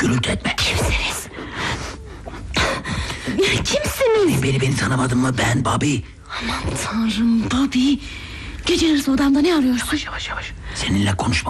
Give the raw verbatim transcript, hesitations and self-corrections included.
Gürültü etme. Kimsiniz? Kimsiniz? Beni beni tanımadın mı? Ben Bobby. Aman tanrım Bobby. Gece yarısı odamda ne arıyorsun? Yavaş yavaş yavaş. Seninle konuşmam